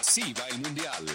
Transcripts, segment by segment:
Así va el Mundial.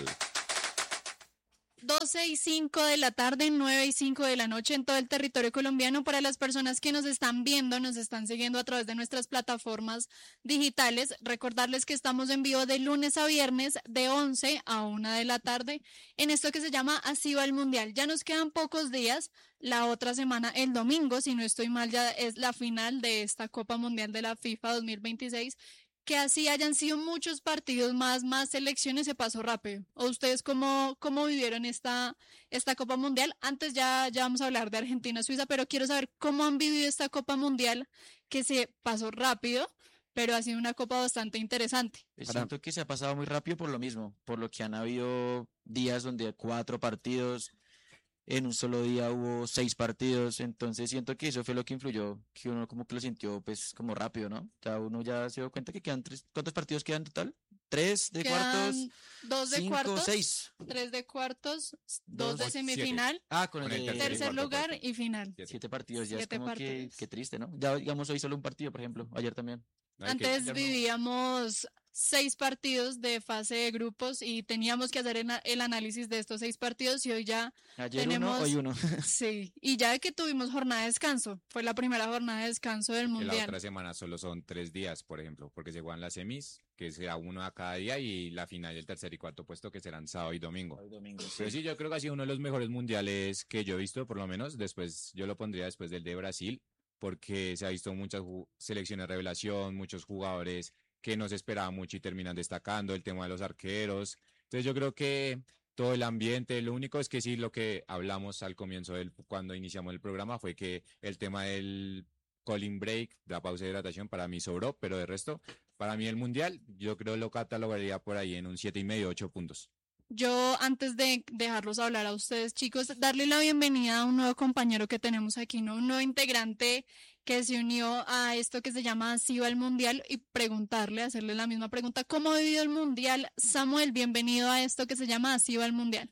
12:05 de la tarde, 9:05 de la noche en todo el territorio colombiano. Para las personas que nos están viendo, nos están siguiendo a través de nuestras plataformas digitales, recordarles que estamos en vivo de lunes a viernes de 11 a 1 de la tarde en esto que se llama Así va el Mundial. Ya nos quedan pocos días. La otra semana, el domingo, si no estoy mal, ya es la final de esta Copa Mundial de la FIFA 2026. Que así hayan sido muchos partidos más selecciones, se pasó rápido. ¿O ustedes cómo vivieron esta Copa Mundial? Antes ya vamos a hablar de Argentina-Suiza, pero quiero saber cómo han vivido esta Copa Mundial, que se pasó rápido, pero ha sido una Copa bastante interesante. Siento que se ha pasado muy rápido por lo mismo, por lo que han habido días donde 4 partidos, en un solo día hubo 6 partidos, entonces siento que eso fue lo que influyó, que uno como que lo sintió pues como rápido, ¿no? Ya uno ya se dio cuenta que quedan ¿cuántos partidos quedan en total? ¿Tres de cuartos? Quedan 2 de ¿Cinco? cuartos, ¿6? 3 de cuartos, 2 de Dos, semifinal, Con Con el de tercer cuarto lugar puesto. y final. 7 partidos, ya es 7 como que partidos. qué triste, ¿no? Ya digamos hoy solo un partido, por ejemplo, ayer también. Ay, que Antes ya no- vivíamos 6 partidos de fase de grupos y teníamos que hacer el análisis de estos 6 partidos y hoy ya Ayer tenemos, uno, hoy uno. sí, y ya que tuvimos jornada de descanso, fue la primera jornada de descanso del que la Mundial. otra semana solo son 3 días, por ejemplo, porque se juegan las semis, que será uno a cada día, y la final del tercer y cuarto puesto, que serán sábado y domingo. Hoy domingo, Pero sí, yo creo que ha sido uno de los mejores mundiales que yo he visto, por lo menos. Después, yo lo pondría después del de Brasil, porque se ha visto muchas selecciones revelación, muchos jugadores que no se esperaba mucho y terminan destacando, el tema de los arqueros. Entonces, yo creo que todo el ambiente, lo único es que sí, lo que hablamos al comienzo cuando iniciamos el programa fue que el tema del cooling break, de la pausa de hidratación, para mí sobró, pero de resto, para mí el mundial, yo creo lo catalogaría por ahí en un 7,5, 8 puntos. Yo, antes de dejarlos hablar a ustedes, chicos, darle la bienvenida a un nuevo compañero que tenemos aquí, ¿no? Un nuevo integrante que se unió a esto que se llama Así va el Mundial y hacerle la misma pregunta. ¿Cómo ha vivido el Mundial? Samuel, bienvenido a esto que se llama Así va el Mundial.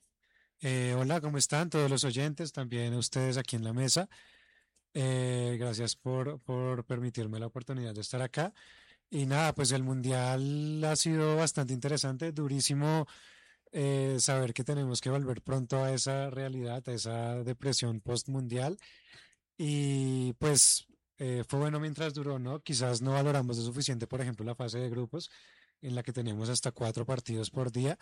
Hola, ¿cómo están todos los oyentes? También ustedes aquí en la mesa. Gracias por permitirme la oportunidad de estar acá. Y nada, pues el mundial ha sido bastante interesante, durísimo saber que tenemos que volver pronto a esa realidad, a esa depresión post-mundial. Y pues fue bueno mientras duró, ¿no? Quizás no valoramos lo suficiente, por ejemplo, la fase de grupos en la que teníamos hasta 4 partidos por día.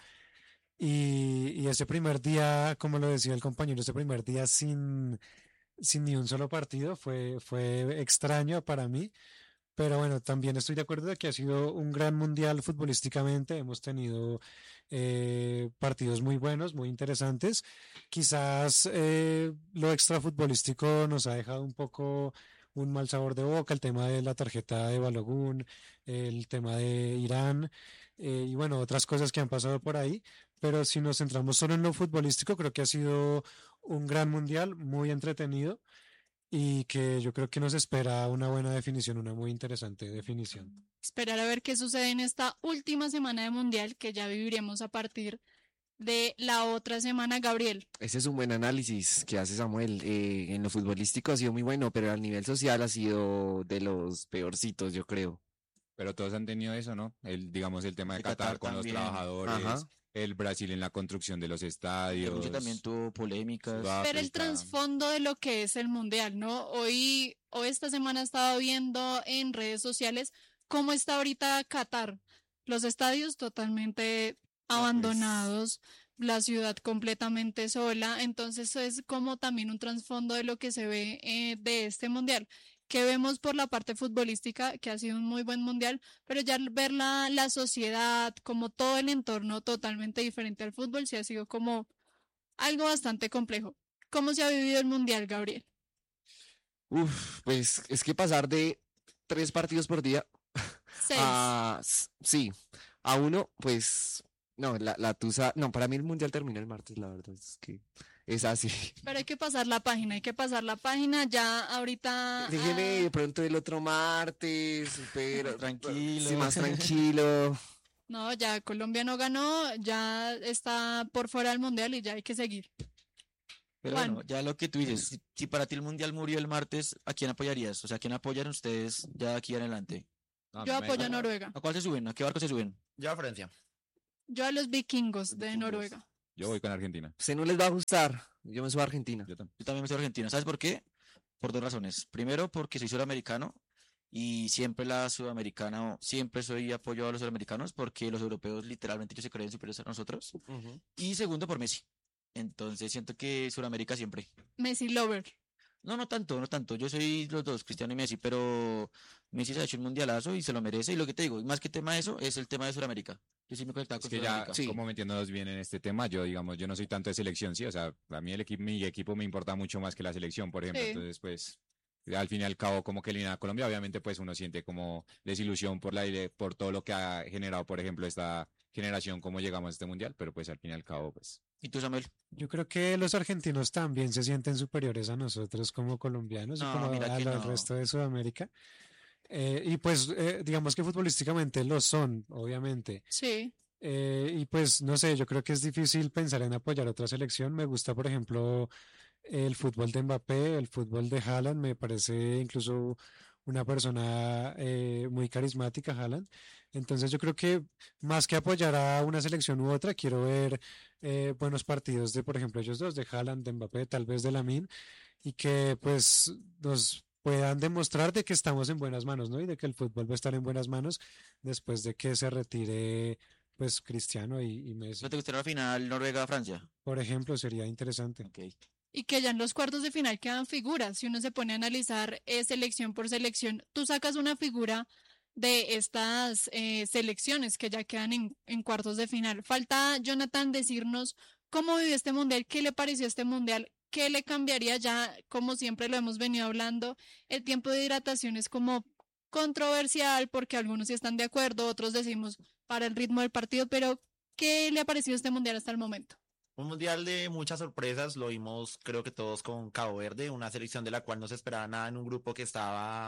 Y ese primer día, como lo decía el compañero, ese primer día sin ni un solo partido fue extraño para mí, pero bueno, también estoy de acuerdo de que ha sido un gran mundial futbolísticamente. Hemos tenido partidos muy buenos, muy interesantes. Quizás lo extrafutbolístico nos ha dejado un poco un mal sabor de boca, el tema de la tarjeta de Balogun, el tema de Irán y bueno, otras cosas que han pasado por ahí. Pero si nos centramos solo en lo futbolístico, creo que ha sido un gran mundial, muy entretenido y que yo creo que nos espera una buena definición, una muy interesante definición. Esperar a ver qué sucede en esta última semana de Mundial que ya viviremos a partir de la otra semana, Gabriel. Ese es un buen análisis que hace Samuel. En lo futbolístico ha sido muy bueno, pero a nivel social ha sido de los peorcitos, yo creo. Pero todos han tenido eso, ¿no? Digamos, el tema de De Qatar Qatar con los también. trabajadores, Ajá. el Brasil en la construcción de los Que estadios, Rusia también tuvo polémicas. Pero el Sudáfrica. trasfondo de lo que es el Mundial, ¿no? Hoy o esta semana he estado viendo en redes sociales cómo está ahorita Qatar. Los estadios totalmente abandonados, la ciudad completamente sola. Entonces es como también un trasfondo de lo que se ve de este Mundial. Que vemos por la parte futbolística, que ha sido un muy buen Mundial, pero ya al ver la sociedad, como todo el entorno totalmente diferente al fútbol, sí ha sido como algo bastante complejo. ¿Cómo se ha vivido el Mundial, Gabriel? Uf, pues es que pasar de 3 partidos por día 6. sí, a uno, pues no, la tusa, no, para mí el mundial termina el martes, la verdad es que es así. Pero hay que pasar la página, hay que pasar la página ya ahorita. Déjeme de pronto el otro martes, pero Tranquilo. sí, más tranquilo. No, ya Colombia no ganó, ya está por fuera del Mundial y ya hay que seguir. Pero Juan. bueno, ya lo que tú dices, si para ti el mundial murió el martes, ¿a quién apoyarías? O sea, ¿a quién apoyan ustedes ya de aquí en adelante? No, Yo a mí me- apoyo a Noruega. ¿A cuál se suben? ¿A qué barco se suben? Yo a Francia. Yo a los vikingos de Vikingos. Noruega. Yo voy con Argentina. Se no les va a gustar. Yo me subo a Argentina. Yo también. Yo también me soy argentino. ¿Sabes por qué? Por dos razones. Primero, porque soy suramericano y siempre soy apoyo a los suramericanos porque los europeos literalmente ellos se creen superiores a nosotros. Ujú. Y segundo, por Messi. Entonces siento que Suramérica siempre. Messi Lover. No, no tanto, no tanto. Yo soy los dos, Cristiano y Messi, pero Messi se ha hecho un mundialazo y se lo merece. Y lo que te digo, más que tema de eso, es el tema de Sudamérica. Yo sí me conectaba Es con que ya, Sudamérica. Sí. como metiéndonos bien en este tema, yo, digamos, yo no soy tanto de selección, sí, o sea, a mí mi equipo me importa mucho más que la selección, por ejemplo, Sí. entonces, pues, al fin y al cabo, como que eliminar a Colombia, obviamente, pues, uno siente como desilusión por todo lo que ha generado, por ejemplo, esta generación, cómo llegamos a este mundial, pero pues, al fin y al cabo, pues, ¿Y tú, Samuel? Yo creo que los argentinos también se sienten superiores a nosotros como colombianos y No, como mira que al no. resto de Sudamérica. Y pues digamos que futbolísticamente lo son, obviamente. Sí. Y pues no sé, yo creo que es difícil pensar en apoyar otra selección. Me gusta, por ejemplo, el fútbol de Mbappé, el fútbol de Haaland, me parece incluso una persona muy carismática, Haaland. Entonces yo creo que más que apoyar a una selección u otra, quiero ver buenos partidos de, por ejemplo, ellos dos, de Haaland, de Mbappé, tal vez de Lamine, y que pues nos puedan demostrar de que estamos en buenas manos, ¿no? Y de que el fútbol va a estar en buenas manos después de que se retire pues Cristiano y Messi. ¿No te gustaría la final Noruega-Francia? Por ejemplo, sería interesante. Ok. Y que ya en los cuartos de final quedan figuras. Si uno se pone a analizar selección por selección, tú sacas una figura de estas selecciones que ya quedan en cuartos de final. Falta, Jonathan, decirnos cómo vivió este mundial, qué le pareció este mundial, qué le cambiaría ya, como siempre lo hemos venido hablando. El tiempo de hidratación es como controversial porque algunos sí están de acuerdo, otros decimos para el ritmo del partido, pero ¿qué le ha parecido este mundial hasta el momento? Un mundial de muchas sorpresas, lo vimos creo que todos con Cabo Verde, una selección de la cual no se esperaba nada en un grupo que estaba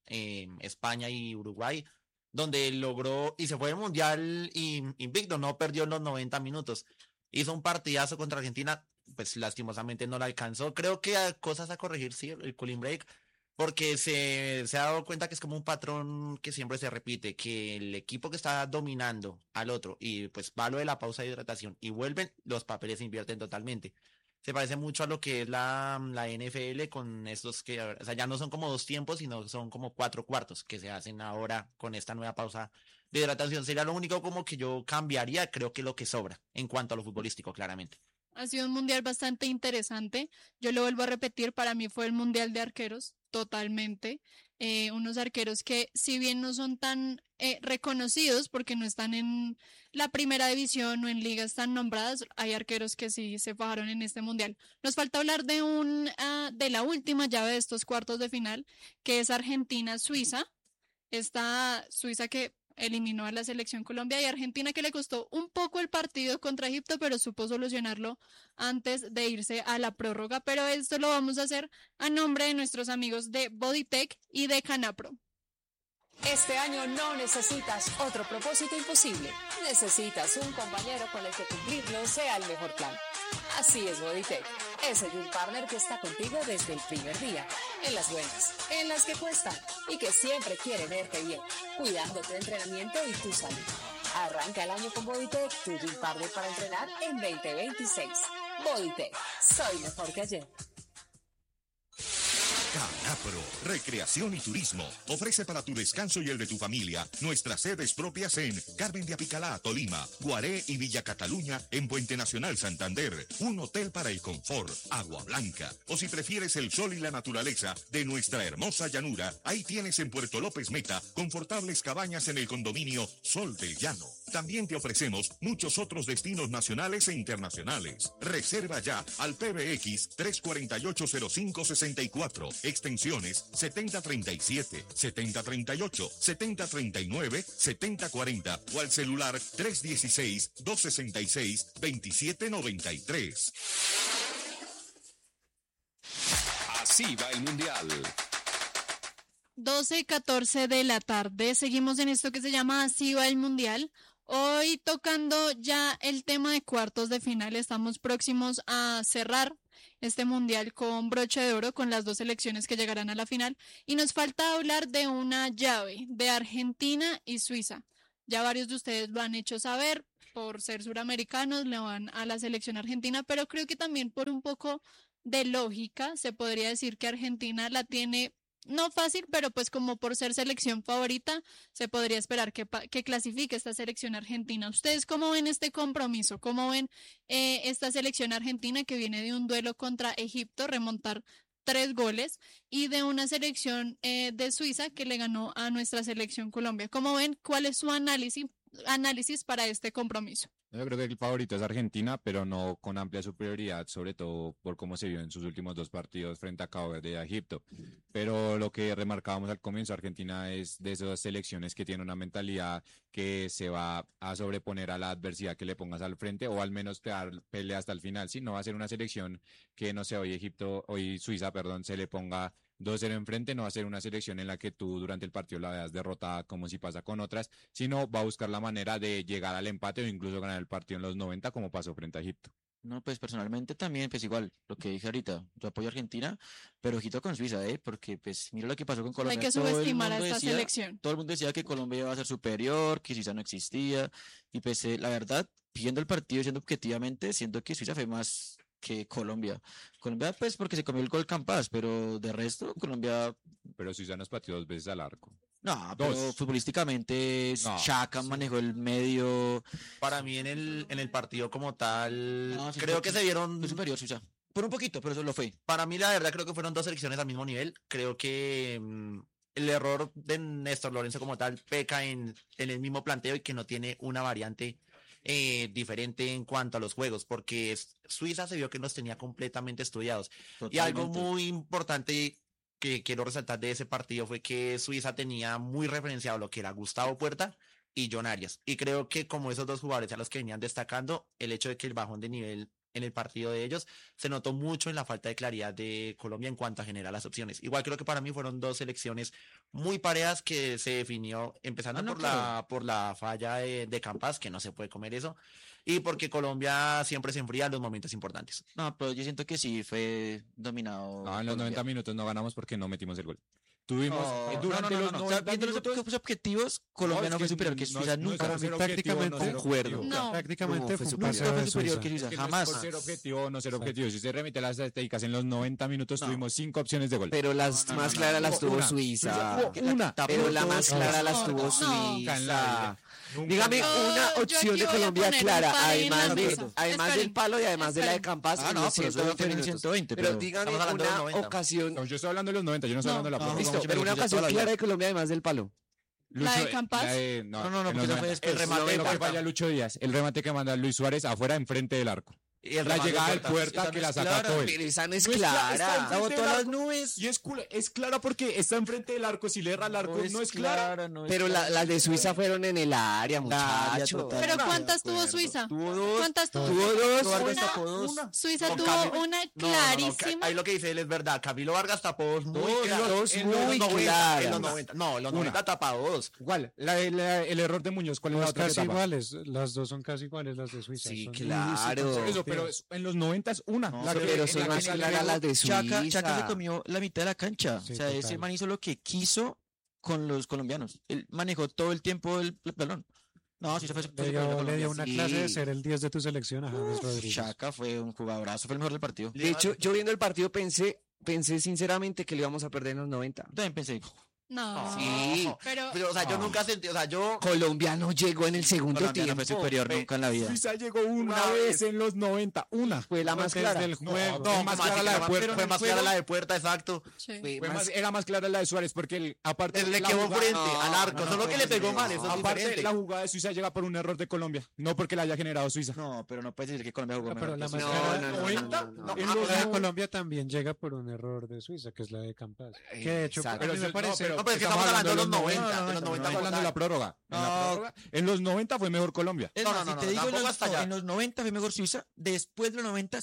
España y Uruguay, donde logró y se fue al mundial invicto, no perdió en los 90 minutos. Hizo un partidazo contra Argentina, pues lastimosamente no la alcanzó. Creo que hay cosas a corregir, sí, el cooling break, porque se ha dado cuenta que es como un patrón que siempre se repite, que el equipo que está dominando al otro y pues va lo de la pausa de hidratación y vuelven, los papeles se invierten totalmente. Se parece mucho a lo que es la NFL con estos que, o sea, ya no son como dos tiempos, sino son como 4 cuartos que se hacen ahora con esta nueva pausa de hidratación. Sería lo único como que yo cambiaría, creo que lo que sobra en cuanto a lo futbolístico, claramente. Ha sido un mundial bastante interesante. Yo lo vuelvo a repetir, para mí fue el mundial de arqueros, totalmente. Unos arqueros que, si bien no son tan reconocidos porque no están en la primera división o en ligas tan nombradas, hay arqueros que sí se fajaron en este mundial. Nos falta hablar de la última llave de estos cuartos de final, que es Argentina-Suiza. Esta Suiza que eliminó a la selección Colombia y Argentina que le costó un poco el partido contra Egipto, pero supo solucionarlo antes de irse a la prórroga. Pero esto lo vamos a hacer a nombre de nuestros amigos de Bodytech y de Canapro. Este año no necesitas otro propósito imposible. Necesitas un compañero con el que cumplirlo sea el mejor plan. Así es Bodytech. Ese Gym Partner que está contigo desde el primer día. En las buenas, en las que cuestan y que siempre quiere verte bien, cuidando tu entrenamiento y tu salud. Arranca el año con Bodytech, tu Gym Partner para entrenar en 2026. Bodytech, soy mejor que ayer. Canapro, Recreación y Turismo, ofrece para tu descanso y el de tu familia nuestras sedes propias en Carmen de Apicalá, Tolima, Guaré y Villa Cataluña en Puente Nacional Santander, un hotel para el confort, agua blanca, o si prefieres el sol y la naturaleza de nuestra hermosa llanura, ahí tienes en Puerto López Meta confortables cabañas en el condominio Sol del Llano. También te ofrecemos muchos otros destinos nacionales e internacionales. Reserva ya al PBX 3480564, extensiones 7037, 7038, 7039, 7040 o al celular 316-266-2793. Así va el mundial. 12:14 de la tarde. Seguimos en esto que se llama Así va el mundial. Hoy tocando ya el tema de cuartos de final. Estamos próximos a cerrar este mundial con broche de oro con las dos selecciones que llegarán a la final. Y nos falta hablar de una llave de Argentina y Suiza. Ya varios de ustedes lo han hecho saber por ser suramericanos, le van a la selección argentina, pero creo que también por un poco de lógica se podría decir que Argentina la tiene no fácil, pero pues como por ser selección favorita, se podría esperar que clasifique esta selección argentina. ¿Ustedes cómo ven este compromiso? ¿Cómo ven esta selección argentina que viene de un duelo contra Egipto, remontar 3 goles, y de una selección de Suiza que le ganó a nuestra selección Colombia? ¿Cómo ven? ¿Cuál es su análisis para este compromiso? Yo creo que el favorito es Argentina, pero no con amplia superioridad, sobre todo por cómo se vio en sus últimos 2 partidos frente a Cabo Verde y a Egipto. Pero lo que remarcábamos al comienzo, Argentina es de esas selecciones que tiene una mentalidad que se va a sobreponer a la adversidad que le pongas al frente, o al menos te dar pelea hasta el final. Sí, no va a ser una selección que, no sé, hoy Suiza, perdón, se le ponga 2-0 enfrente. No va a ser una selección en la que tú durante el partido la veas derrotada como si pasa con otras, sino va a buscar la manera de llegar al empate o incluso ganar el partido en los 90 como pasó frente a Egipto. No, pues personalmente también, pues igual, lo que dije ahorita, yo apoyo a Argentina, pero ojito con Suiza, porque pues mira lo que pasó con No hay Colombia. que Todo el subestimar a mundo esta selección. todo el mundo decía que Colombia iba a ser superior, que Suiza no existía, y pues la verdad, viendo el partido, siendo objetivamente, siento que Suiza fue más que Colombia. Colombia pues porque se comió el gol Campas, pero de resto, Colombia, Pero Suiza nos pateó 2 veces al arco. no, pero Dos. futbolísticamente, No, Xhaka manejó el medio, Para mí en el partido como tal, no, sí creo fue- que se vieron, fue superior Suiza. Por un poquito, pero eso lo fue. para mí la verdad creo que fueron dos selecciones al mismo nivel. Creo que el error de Néstor Lorenzo como tal peca en el mismo planteo y que no tiene una variante diferente en cuanto a los juegos, porque Suiza se vio que los tenía completamente estudiados. Y algo Totalmente. muy importante que quiero resaltar de ese partido fue que Suiza tenía muy referenciado lo que era Gustavo Puerta y John Arias. Y creo que como esos dos jugadores a los que venían destacando, el hecho de que el bajón de nivel en el partido de ellos se notó mucho en la falta de claridad de Colombia en cuanto a generar las opciones. Igual creo que para mí fueron dos selecciones muy parejas que se definió empezando Ah, no, por claro. por la falla de Campas, que no se puede comer eso, y porque Colombia siempre se enfría en los momentos importantes. No, pero yo siento que sí fue dominado. No, en los 90 Colombia. minutos no ganamos porque no metimos el gol. Tuvimos No, durante no, los no, no. 90 Viendo minutos. los objetivos, Colombia es no fue que superior que no Suiza es- no es nunca. por ser Para mí objetivo, no prácticamente ser concuerdo. objetivo. No. Prácticamente No, fue fue un Nunca paseo fue de superior Suiza. que Suiza, Que no es jamás. por ser objetivo o no ser objetivo. Si se remite a las estadísticas, en los 90 minutos No. tuvimos 5 opciones de gol. Pero las No, no, más no, claras no. las tuvo Una. Suiza. Una. Pero la más No, clara no, las tuvo no. Suiza. Nunca- Dígame Yo- una yo opción aquí de voy a Colombia poner un clara, par en la además mesa. además Esperen, del palo y además de la de esperen. Campas Ah, en no, los pero eso 120 fue en el minutos. 120, Pero pero dígame estamos hablando de los una 90. ocasión, No, yo estoy hablando de los 90, yo no estoy No. hablando de la No, prórroga. listo, listo, sí, pero una Suiza ocasión toda la clara vida. de Colombia además del palo. ¿La de Campas? No, No, no, en porque los esa fue 90. después. El remate Lo que de falla Lucho Díaz, el remate que manda Luis Suárez afuera enfrente del arco. Y el La remate de llegada del Puerta. Puerta Esa que no la es saca clara, todo Pero esa no es No es clara, está clara. enfrente La botó del a las arco. nubes. Y es clara porque está enfrente del arco. Si le erra al arco, no es clara. no es Pero clara. las de Suiza fueron en el área, área, muchachos. total. ¿Pero De cuántas tuvo acuerdo. Suiza? Tuvo dos. ¿Cuántas tuvo? Tuvo dos. Vargas Una- tapó dos. Suiza Con tuvo Camilo- una No, no, no, clarísima. ahí lo que dice él es verdad. Camilo Vargas tapó dos muy Dos, claras. dos En muy los 90, claras. En los 90, no, en los Una. 90 tapa dos. ¿Cuál? El error de Muñoz. ¿Cuál es la Todas otra casi etapa? iguales, las dos son casi iguales las de Suiza. Sí, son claro. Por eso, pero en los 90 es una. No, La que- pero en son la más que sale claras gol. las de Chaka se Suiza. comió la mitad de la cancha. Sí, o sea, ese total. man hizo lo que quiso con los colombianos. Él manejó todo el tiempo el balón. No, sí, se fue Le superior a dio Colombia. una sí. clase de ser el 10 de tu selección a James Rodríguez. Chaka fue un jugadorazo, fue el mejor del partido. De hecho, yo viendo el partido pensé sinceramente que lo íbamos a perder en los 90. Yo también pensé, No. Sí. Pero Pero, o sea, yo No. nunca sentí, o sea, yo... Colombia no llegó en el segundo Colombia no tiempo. fue superior nunca en la vida. Suiza llegó una Una vez vez. en los 90. Una. Fue la más Desde clara. el juego. No, No, más más clara la de Puerta. Fue más clara la de Puerta, exacto. sí. Fue Fue más- más- era más clara la de Suárez porque aparte Él le la quedó jugada- frente no, al arco, no, solo no, que le pegó no, mal, eso es Aparte, diferente. la jugada de Suiza llega por un error de Colombia, no porque la haya generado Suiza. no, pero no puedes decir que Colombia jugó No, pero mejor. la que más Suiza. No, clara- no, no, 90, no, no, no. en La los de no- Colombia también llega por un error de Suiza, que es la de Campas. Que de hecho, Exacto. a mí Pero me no, parece. pero No, pero es que estamos hablando de los 90, de los 90 Estamos como hablando de la tal. prórroga. En la No. prórroga, en los 90 fue mejor Colombia. Es No, más, no, si no, te no, digo, tampoco hasta allá. en los 90 fue mejor Suiza, después de los 90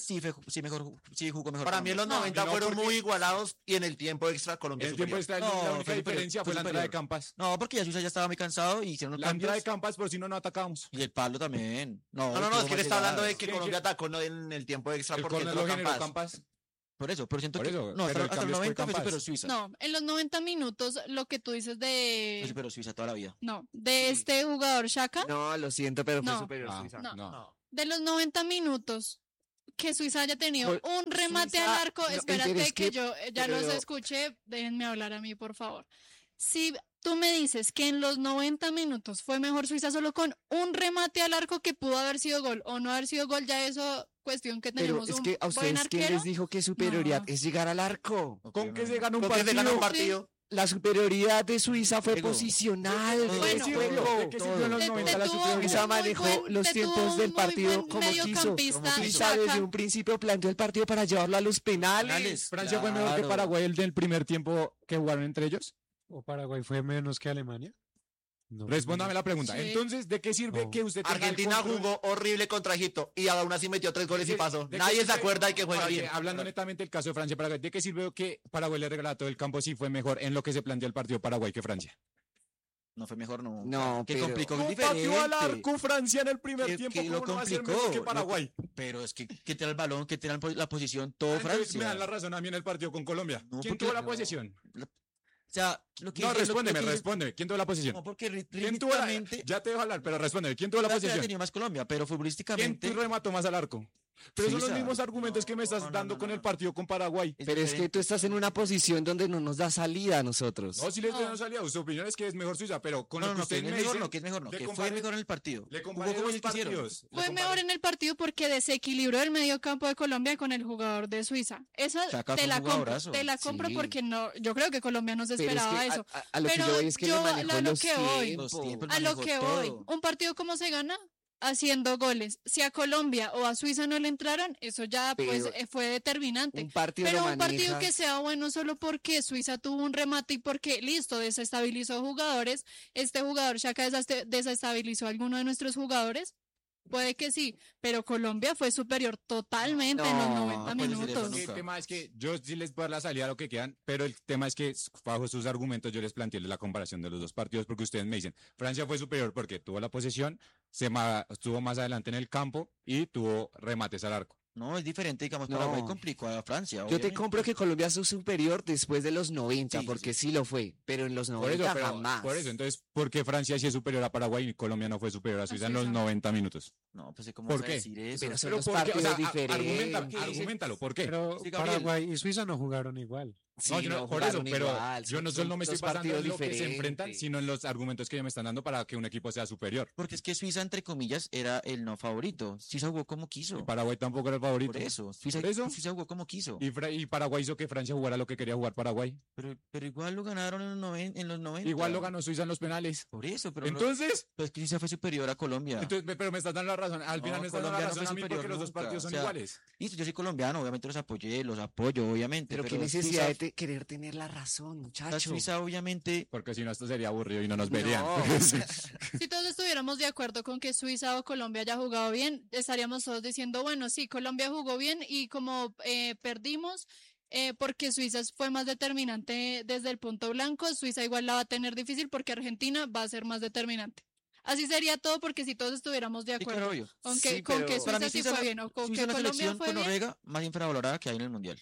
sí jugó mejor. Para mí en los Colombia. 90 no, fueron porque- muy igualados y en el tiempo extra Colombia En el tiempo superior. extra, No, la única fue superior, diferencia fue la fue entrada de superior. Campas. No, porque ya Suiza ya estaba muy cansado y hicieron los La entrada de cambios. Campas, por si no atacamos. Y el palo también. No, no, no, es que él está hablando de que ¿Quién Colombia atacó no en el tiempo extra El porque córner entró lo generó Campas. Campas. Por eso, pero siento Por que eso, no, pero el hasta los cambio fue 90 fue capaz. superó Suiza. No, en los 90 minutos lo que tú dices Fue de... superó Suiza toda la vida. No, de este jugador Shaka. No, lo siento, pero fue No. superior Ah, Suiza. No. no. De los 90 minutos que Suiza haya tenido Gol- un remate Suiza- al arco, no, espérate pero es que que- yo ya los pero- escuché, déjenme hablar a mí, por favor. Si tú me dices que en los 90 minutos fue mejor Suiza solo con un remate al arco que pudo haber sido gol o no haber sido gol, ya eso cuestión que Pero tenemos es un que a buen ustedes, ¿quién arquero. les dijo que superioridad No. es llegar al arco? ¿Con qué se gana un ¿Con qué se partido? gana un partido? La superioridad de Suiza fue Diego. posicional. Bueno, fue ¿De juego. qué sirvió en los Te 90 la tuvo superioridad? Suiza un muy manejó buen- los te tiempos tuvo un del muy partido buen como quiso. mediocampista, Suiza Xhaka. desde un principio planteó el partido para llevarlo a los penales. Francia fue mejor que Claro. Paraguay el del primer tiempo que jugaron entre ellos. ¿O Paraguay fue menos que Alemania? No, Respóndame la pregunta. Sí. Entonces, ¿de qué sirve No. que usted tenga el Argentina control? jugó horrible contra Egipto y aún así metió 3 goles y ¿De- pasó. de qué Nadie se sirve? acuerda de que juega Oye, bien. hablando netamente del caso de Francia Paraguay, ¿de qué sirve que Paraguay le regala todo el campo si fue mejor en lo que se planteó el partido Paraguay que Francia? No fue mejor, no. No, que pero- complicó Un diferente. pateó al arco Francia en el primer Que- tiempo, que lo ¿cómo no va a ser complicó, mejor que lo- Paraguay? Pero es que tiene el balón, que tiene la posición todo Entonces, Francia. me dan la razón a mí en el partido con Colombia. No, ¿Quién porque tuvo la no. posesión? O sea, lo que No, lo respóndeme, que- respóndeme. ¿Quién tuvo la posesión? No, porque ¿Quién tuvo la... rítmicamente Ya te dejo hablar, pero respóndeme. ¿Quién tuvo la Francia ha posesión? tenido más Colombia, pero ¿Quién futbolísticamente remató más al arco? Pero son los Suiza. mismos argumentos que me estás No, no, dando no, con no. el partido con Paraguay. es Pero es que diferente. tú estás en una posición donde no nos da salida a nosotros. No, si les No. doy una salida. Su opinión es que es mejor Suiza, pero con No, lo no, que no, que ustedes es me mejor, dicen, no, que es mejor, no, le que fue comparé- mejor en el partido. le Jugó comparé como dos ellos quisieron. partidos. Le Fue comparé- mejor en el partido porque desequilibró el medio campo de Colombia con el jugador de Suiza. Esa Chaka te fue la un compro, jugadorazo. te la compro Sí. porque no, yo creo que Colombia no se Pero es esperaba que eso. a lo que Pero yo voy es que yo le manejó a lo los que voy, Los tiempos. tiempos. a lo manejó que voy, todo. un partido cómo se gana haciendo goles. Si a Colombia o a Suiza no le entraron, eso ya pues Pero fue determinante. Un partido Pero lo un partido que manejas. sea bueno solo porque Suiza tuvo un remate y porque, listo, desestabilizó jugadores, este jugador Xhaka desestabilizó a alguno de nuestros jugadores, puede que sí, pero Colombia fue superior totalmente en los No, 90 no puede decir eso minutos. nunca. El tema es que yo sí les puedo dar la salida a lo que quedan, pero el tema es que bajo sus argumentos yo les planteé la comparación de los dos partidos porque ustedes me dicen, Francia fue superior porque tuvo la posesión, estuvo más adelante en el campo y tuvo remates al arco. No, es diferente, digamos, No. Paraguay complicó a Francia. Yo te obviamente. compro que Colombia es superior después de los 90, Sí, porque sí lo fue, pero en los Por 90 eso, pero, jamás. por eso, entonces, ¿por qué Francia sí es superior a Paraguay y Colombia no fue superior a Suiza en los Suiza. 90 minutos? No, pues ¿cómo ¿Por vas a qué? decir eso? Pero son Pero dos ¿por qué? O partidos sea, diferentes. argumentalo, ¿por qué? Pero Sí, Gabriel. Paraguay y Suiza no jugaron igual. Sí, No, yo no- no por eso, jugaron pero igual, yo no son solo me estoy dos basando en partidos lo que se enfrentan, diferentes. sino en los argumentos que ellos me están dando para que un equipo sea superior. Porque es que Suiza, entre comillas, era el no favorito. Suiza jugó como quiso. Y Paraguay tampoco era el favorito. Por eso. Suiza, Por eso. Suiza jugó como quiso. Y Paraguay hizo que Francia jugara lo que quería jugar Paraguay. Pero igual lo ganaron en los 90. Igual lo ganó Suiza en los penales. Por eso, pero, Entonces, pero es que Suiza fue superior a Colombia. pero me estás dando la razón. Al No, final me estás dando Colombia la no razón fue a mí porque superior los dos nunca, partidos son o sea, iguales. Listo, yo soy colombiano, obviamente los apoyo, obviamente. Pero qué pero necesidad Suiza, de querer tener la razón, la muchacho. Suiza, obviamente, Porque si no, esto sería aburrido y no nos No. verían. Si todos estuviéramos de acuerdo con que Suiza o Colombia haya jugado bien, estaríamos todos diciendo, bueno, sí, Colombia jugó bien y como perdimos, porque Suiza fue más determinante desde el punto blanco, Suiza igual la va a tener difícil porque Argentina va a ser más determinante. Así sería todo porque si todos estuviéramos de sí, claro, acuerdo obvio. con Sí, con pero- que Para Suiza mí sí Suiza fue la- bien o con Suiza que es la Colombia selección fue con bien. Noruega más infravalorada que hay en el Mundial.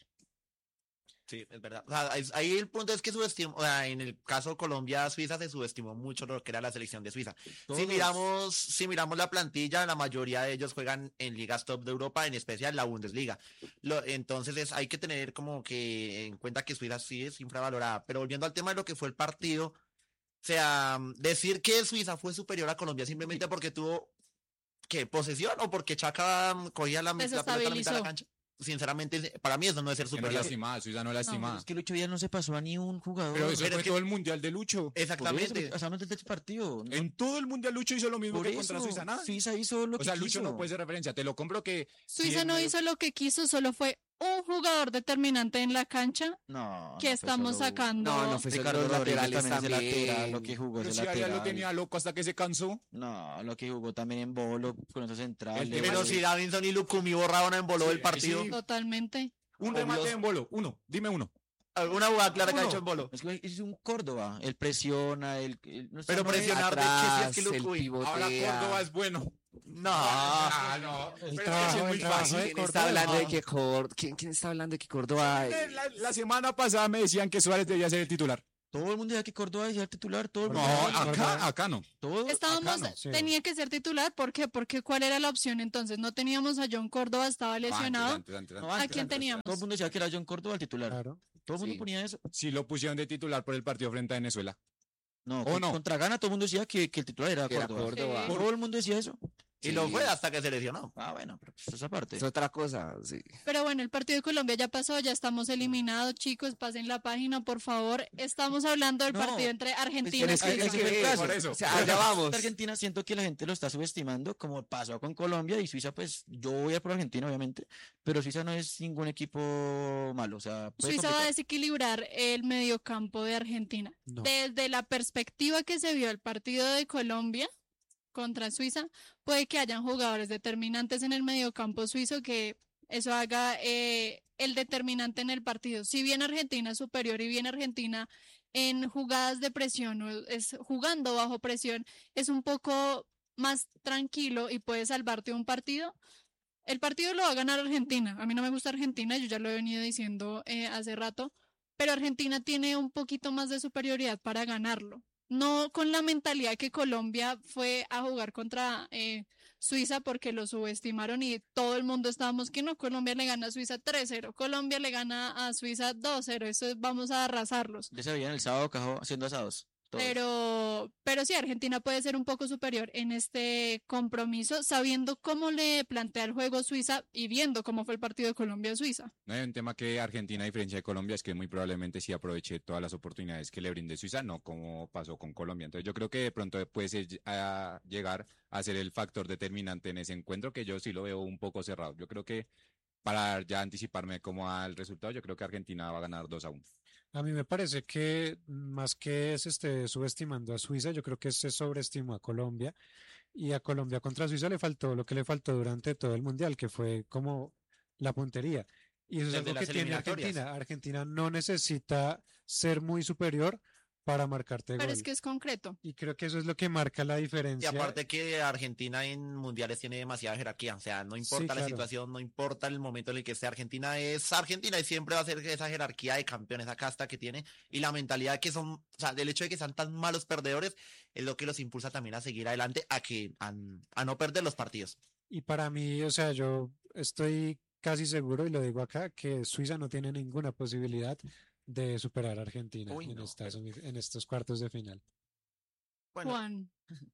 Sí, es verdad. O sea, ahí el punto es que subestimó, o sea, en el caso Colombia-Suiza se subestimó mucho lo que era la selección de Suiza. Todos. Si miramos la plantilla, la mayoría de ellos juegan en ligas top de Europa, en especial la Bundesliga. Entonces hay que tener como que en cuenta que Suiza sí es infravalorada. Pero volviendo al tema de lo que fue el partido, o sea, decir que Suiza fue superior a Colombia simplemente porque tuvo ¿qué? ¿Posesión o porque Chaka cogía la pelota a la mitad de Desestabilizó. la cancha? Sinceramente, para mí eso no es ser Que no es superior. lastimada, Suiza no es lastimada. Es que Lucho Díaz no se pasó a ni un jugador. Pero eso Pero fue es que- todo el mundial de Lucho. Por eso, Exactamente. o sea, no desde este partido. No, En todo el mundial Lucho hizo lo mismo por que contra eso, Suiza, nada. Suiza hizo lo O sea, que Lucho quiso. no puede ser referencia. Te lo compro que Suiza sí, no hizo lo que quiso, solo fue un jugador determinante en la cancha No, que no fue estamos solo- sacando. No, no fue solo Ricardo los Rodríguez laterales también es de también. lateral, lo que jugó Pero es si de allá lo lateral. tenía loco hasta que se cansó. No, lo que jugó también en Bolo con esos centrales. tema Pero es- si Davinson y Lukumi borraban en voló Sí, el partido. sí. Totalmente. Un Obvio. remate en bolo, uno. Dime uno. Alguna jugada clara que ha Uno. hecho en Bolo. Es que es un Córdoba, él presiona, no está- Pero no es- presionar de que si es que Atrás, el uy, Ahora pivotea. Córdoba es bueno. No. No. El Pero es que trabajo, es el muy trabajo fácil. de ¿Quién está Córdoba. hablando de que ¿Quién está hablando de que Córdoba? La semana pasada me decían que Suárez debía ser el titular. Todo el mundo decía que Córdoba decía titular, todo el No, mundo. acá no. Todo. Estábamos, no, sí. tenía que ser titular, ¿por qué? Porque ¿cuál era la opción entonces? No teníamos a John Córdoba, estaba lesionado. Antes. No, ¿A quién teníamos? Todo el mundo decía que era John Córdoba el titular. Claro. Todo el mundo Sí. ponía eso. Sí lo pusieron de titular por el partido frente a Venezuela. No, ¿O no? contra Ghana todo el mundo decía que el titular era Que era Córdoba. Córdoba. Sí. Todo el mundo decía eso. Y lo Sí. fue hasta que se lesionó. Ah, bueno, pero pues esa parte. Es otra cosa, sí. Pero bueno, el partido de Colombia ya pasó, ya estamos eliminados, chicos, pasen la página, por favor. Estamos hablando del No, partido entre Argentina Pero y es que, Suiza. ese fue el caso. por eso. O sea, allá vamos. Argentina siento que la gente lo está subestimando, como pasó con Colombia y Suiza, pues yo voy a ir por Argentina, obviamente, pero Suiza no es ningún equipo malo, o sea, puede Suiza va a complicar. desequilibrar el mediocampo de Argentina. No. Desde la perspectiva que se vio el partido de Colombia contra Suiza, puede que hayan jugadores determinantes en el mediocampo suizo que eso haga el determinante en el partido. Si bien Argentina es superior y bien Argentina en jugadas de presión o es jugando bajo presión, es un poco más tranquilo y puede salvarte un partido. El partido lo va a ganar Argentina. A mí no me gusta Argentina, yo ya lo he venido diciendo hace rato, pero Argentina tiene un poquito más de superioridad para ganarlo. No con la mentalidad que Colombia fue a jugar contra Suiza porque lo subestimaron y todo el mundo estábamos que no, Colombia le gana a Suiza 3-0, Colombia le gana a Suiza 2-0, eso vamos a arrasarlos. Ya se veían el sábado Cajo haciendo asados. todos. Pero sí, Argentina puede ser un poco superior en este compromiso, sabiendo cómo le plantea el juego Suiza y viendo cómo fue el partido de Colombia-Suiza. No hay un tema que Argentina, a diferencia de Colombia, es que muy probablemente sí aproveche todas las oportunidades que le brinde Suiza, no como pasó con Colombia. Entonces yo creo que de pronto puede llegar a ser el factor determinante en ese encuentro, que yo sí lo veo un poco cerrado. Yo creo que para ya anticiparme como al resultado, yo creo que Argentina va a ganar 2-1. A mí me parece que más que se esté subestimando a Suiza, yo creo que se sobreestimó a Colombia y a Colombia contra Suiza le faltó lo que le faltó durante todo el mundial, que fue como la puntería. Y eso es Desde algo que las tiene eliminatorias. Argentina. Argentina no necesita ser muy superior para marcarte Pero gol. es que es concreto. Y creo que eso es lo que marca la Y diferencia. aparte que Argentina en mundiales tiene demasiada jerarquía, o sea, no importa la claro. situación, no importa el momento en el que esté Argentina y siempre va a ser esa jerarquía de campeones, esa casta que tiene y la mentalidad que son, o sea, del hecho de que sean tan malos perdedores es lo que los impulsa también a seguir adelante, a no perder los partidos. Y para mí, o sea, yo estoy casi seguro, y lo digo acá, que Suiza no tiene ninguna posibilidad de superar a Argentina Uy, en no, en estos cuartos de final. Bueno, Juan,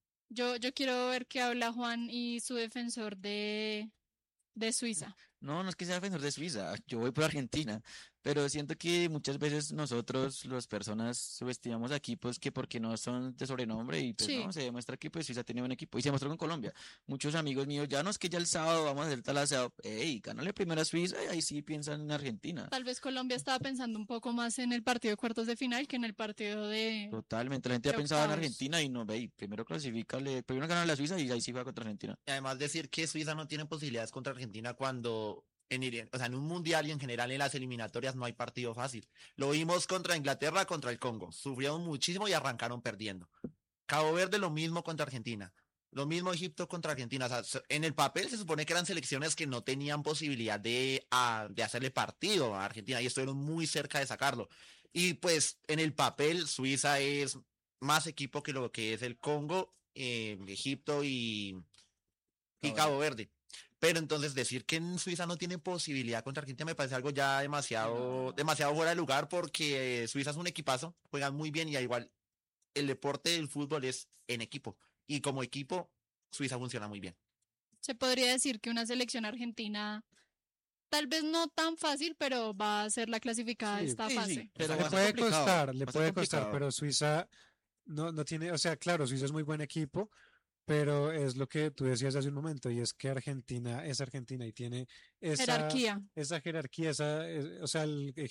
yo quiero ver qué habla Juan y su defensor de Suiza. No, no es que sea defensor de Suiza, yo voy por Argentina, pero siento que muchas veces nosotros, las personas, subestimamos a equipos que porque no son de sobrenombre y pues Sí. no, se demuestra que pues Suiza tiene buen equipo y se demostró con Colombia. Muchos amigos míos, ya no es que ya el sábado vamos a hacer tal asado, ey, gánale primero a Suiza y ahí sí piensan en Argentina. Tal vez Colombia estaba pensando un poco más en el partido de cuartos de final que en el partido de... Totalmente, la gente ya de pensaba en octavos. Argentina y no, ve, primero clasifícale, primero gana la Suiza y ahí sí va contra Argentina. y además decir que Suiza no tiene posibilidades contra Argentina cuando o sea, en un mundial y en general en las eliminatorias no hay partido fácil. Lo vimos contra Inglaterra, contra el Congo. Sufrieron muchísimo y arrancaron perdiendo. Cabo Verde lo mismo contra Argentina. Lo mismo Egipto contra Argentina. O sea, en el papel se supone que eran selecciones que no tenían posibilidad de hacerle partido a Argentina y estuvieron muy cerca de sacarlo. Y pues en el papel Suiza es más equipo que lo que es el Congo, Egipto y Cabo Verde. Pero entonces decir que en Suiza no tiene posibilidad contra Argentina me parece algo ya demasiado fuera de lugar porque Suiza es un equipazo, juegan muy bien y igual el deporte del fútbol es en equipo. Y como equipo, Suiza funciona muy bien. Se podría decir que una selección argentina, tal vez no tan fácil, pero va a ser la clasificada de Sí, esta sí, fase. sí, pero Le va a ser puede complicado, costar, le va a ser puede costar, complicado. pero Suiza no tiene, o sea, claro, Suiza es muy buen equipo, pero es lo que tú decías hace un momento, y es que Argentina es Argentina y tiene Jerarquía. esa jerarquía, o sea,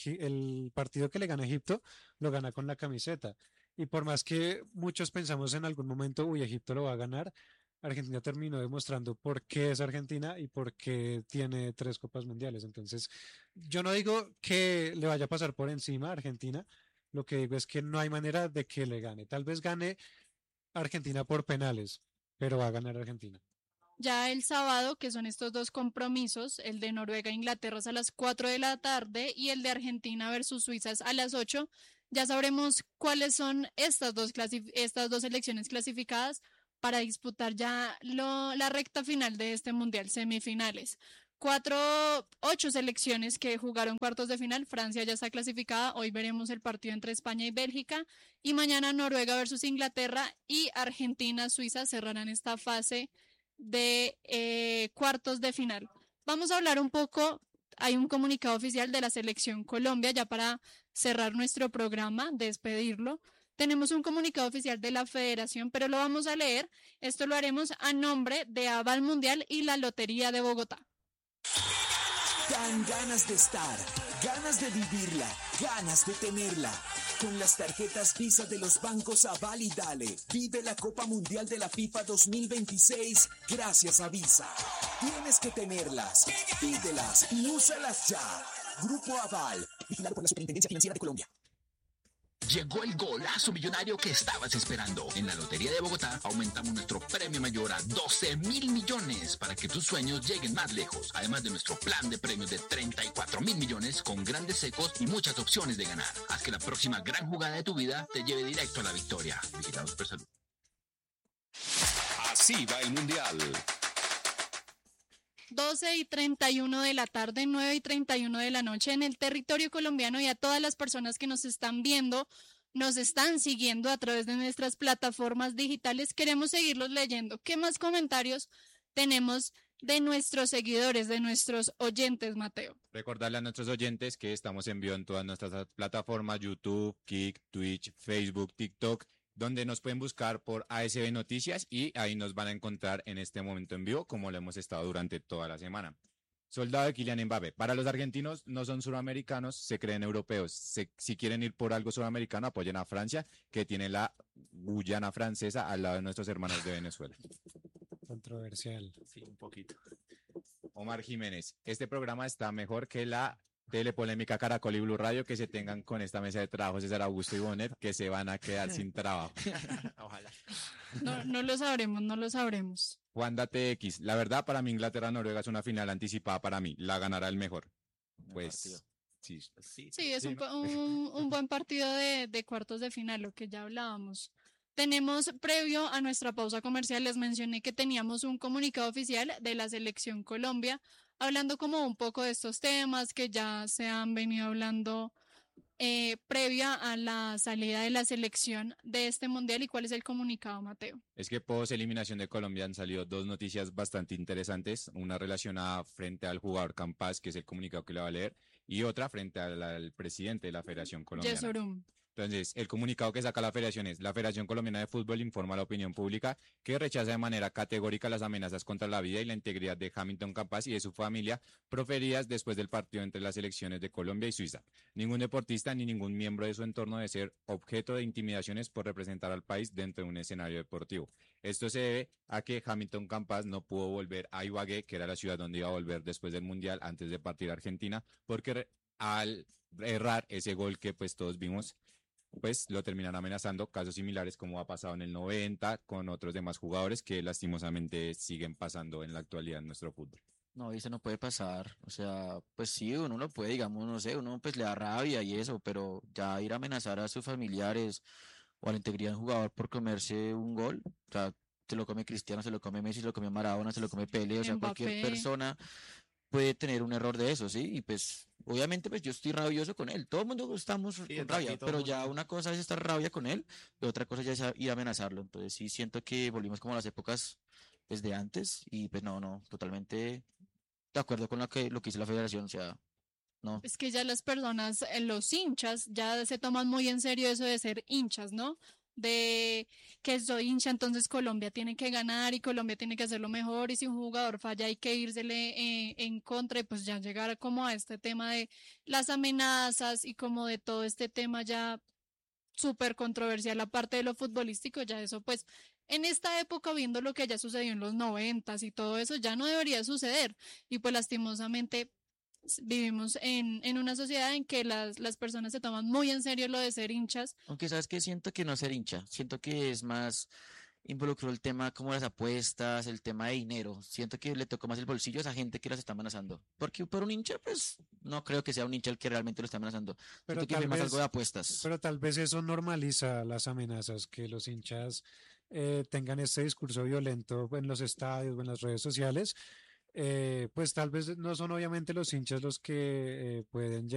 el partido que le gana Egipto lo gana con la camiseta. Y por más que muchos pensamos en algún momento, uy, Egipto lo va a ganar, Argentina terminó demostrando por qué es Argentina y por qué tiene 3 Copas Mundiales. Entonces, yo no digo que le vaya a pasar por encima a Argentina, lo que digo es que no hay manera de que le gane. Tal vez gane Argentina por penales, pero va a ganar Argentina. Ya el sábado, que son estos dos compromisos, el de Noruega e Inglaterra es a las 4 de la tarde y el de Argentina versus Suiza es a las 8, ya sabremos cuáles son estas dos selecciones clasificadas para disputar ya la recta final de este mundial, semifinales. 8 selecciones que jugaron cuartos de final. Francia ya está clasificada. Hoy veremos el partido entre España y Bélgica. Y mañana Noruega versus Inglaterra y Argentina-Suiza cerrarán esta fase de cuartos de final. Vamos a hablar un poco, hay un comunicado oficial de la Selección Colombia, ya para cerrar nuestro programa, despedirlo. Tenemos un comunicado oficial de la Federación, pero lo vamos a leer. Esto lo haremos a nombre de Aval Mundial y la Lotería de Bogotá. Dan ganas de estar, ganas de vivirla, ganas de tenerla. Con las tarjetas Visa de los bancos Aval y Dale, vive la Copa Mundial de la FIFA 2026 gracias a Visa. Tienes que tenerlas, pídelas y úsalas ya. Grupo Aval, vigilado por la Superintendencia Financiera de Colombia. Llegó el golazo millonario que estabas esperando. En la Lotería de Bogotá aumentamos nuestro premio mayor a 12.000 millones para que tus sueños lleguen más lejos. Además de nuestro plan de premios de 34.000 millones con grandes secos y muchas opciones de ganar. Haz que la próxima gran jugada de tu vida te lleve directo a la victoria. Vigilados por Salud. Así va el Mundial. 12:31 de la tarde, 9:31 de la noche en el territorio colombiano, y a todas las personas que nos están viendo, nos están siguiendo a través de nuestras plataformas digitales. Queremos seguirlos leyendo. ¿Qué más comentarios tenemos de nuestros seguidores, de nuestros oyentes, Mateo? Recordarle a nuestros oyentes que estamos en vivo en todas nuestras plataformas: YouTube, Kick, Twitch, Facebook, TikTok, donde nos pueden buscar por ASB Noticias y ahí nos van a encontrar en este momento en vivo, como lo hemos estado durante toda la semana. Soldado de Kylian Mbappé. Para los argentinos no son suramericanos, se creen europeos. Si quieren ir por algo suramericano, apoyen a Francia, que tiene la Guyana francesa al lado de nuestros hermanos de Venezuela. Controversial. Sí, un poquito. Omar Jiménez. Este programa está mejor que la telepolémica Caracol y Blue Radio. Que se tengan con esta mesa de trabajo César Augusto y Bonet, que se van a quedar sin trabajo. Ojalá. No lo sabremos, no lo sabremos. Juan TX, la verdad para mí Inglaterra-Noruega es una final anticipada para mí, la ganará el mejor. Pues sí. Sí, es un buen partido de cuartos de final, lo que ya hablábamos. Tenemos, previo a nuestra pausa comercial, les mencioné que teníamos un comunicado oficial de la Selección Colombia, hablando como un poco de estos temas que ya se han venido hablando previa a la salida de la selección de este mundial. ¿Y cuál es el comunicado, Mateo? Es que post eliminación de Colombia han salido dos noticias bastante interesantes, una relacionada frente al jugador Campas, que es el comunicado que le va a leer, y otra frente al presidente de la Federación Colombiana. Yesurum. Entonces, el comunicado que saca la Federación es: la Federación Colombiana de Fútbol informa a la opinión pública que rechaza de manera categórica las amenazas contra la vida y la integridad de Hamilton Campas y de su familia proferidas después del partido entre las selecciones de Colombia y Suiza. Ningún deportista ni ningún miembro de su entorno debe ser objeto de intimidaciones por representar al país dentro de un escenario deportivo. Esto se debe a que Hamilton Campas no pudo volver a Ibagué, que era la ciudad donde iba a volver después del Mundial, antes de partir a Argentina, porque al errar ese gol que pues todos vimos, pues lo terminan amenazando. Casos similares como ha pasado en el 90 con otros demás jugadores que lastimosamente siguen pasando en la actualidad en nuestro fútbol. No, y eso no puede pasar. O sea, pues sí, uno lo puede, digamos, no sé, uno pues le da rabia y eso, pero ya ir a amenazar a sus familiares o a la integridad del jugador por comerse un gol, o sea, se lo come Cristiano, se lo come Messi, se lo come Maradona, se lo come Pelé, o sea, cualquier persona puede tener un error de eso, ¿sí? Y pues, obviamente, pues yo estoy rabioso con él. Todo el mundo estamos con rabia, pero ya una cosa es estar rabia con él y otra cosa ya es ir a amenazarlo. Entonces sí siento que volvimos como a las épocas pues de antes y pues no, totalmente de acuerdo con lo que hizo la federación, o sea, no. Es que ya las personas, los hinchas, ya se toman muy en serio eso de ser hinchas, ¿no? De que soy hincha, entonces Colombia tiene que ganar y Colombia tiene que hacerlo mejor, y si un jugador falla hay que írsele en contra, y pues ya llegar como a este tema de las amenazas y como de todo este tema ya súper controversial, aparte de lo futbolístico, ya eso pues en esta época, viendo lo que ya sucedió en los 90s y todo eso, ya no debería suceder. Y pues lastimosamente vivimos en una sociedad en que las personas se toman muy en serio lo de ser hinchas. Aunque sabes que siento que no ser hincha, siento que es más, involucró el tema como las apuestas, el tema de dinero. Siento que le tocó más el bolsillo a esa gente que las está amenazando. Porque por un hincha, pues no creo que sea un hincha el que realmente lo está amenazando. Pero Siento que tal fue más algo vez, de apuestas. pero tal vez eso normaliza las amenazas, que los hinchas tengan este discurso violento en los estadios o en las redes sociales. Pues tal vez no son obviamente los hinchas los que pueden